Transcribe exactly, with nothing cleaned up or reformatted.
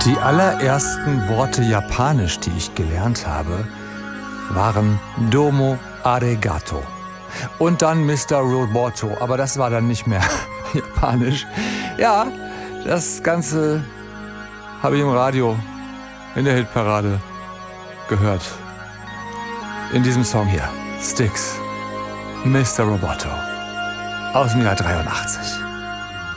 Die allerersten Worte Japanisch, die ich gelernt habe, waren Domo Arigato. Und dann Mister Roboto, aber das war dann nicht mehr Japanisch. Ja, das Ganze habe ich im Radio in der Hitparade gehört. In diesem Song hier, Styx, Mister Roboto, aus dem Jahr dreiundachtzig.